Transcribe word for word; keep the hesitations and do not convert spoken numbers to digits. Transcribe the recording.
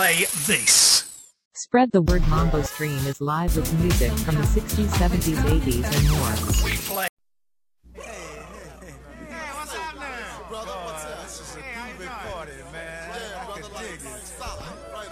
play this. Spread the word. Mambo Stream is live with music from the sixties, seventies, eighties, and more. We play. Hey, what's up now? Brother, what's up? This is a groovy party, man. Yeah, brother, I can dig it.